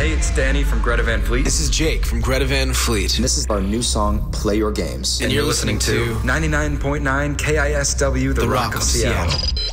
Hey, it's Danny from Greta Van Fleet. This is Jake from Greta Van Fleet. And this is our new song, Play Your Games. And you're listening to 99.9 KISW, The Rock of Seattle.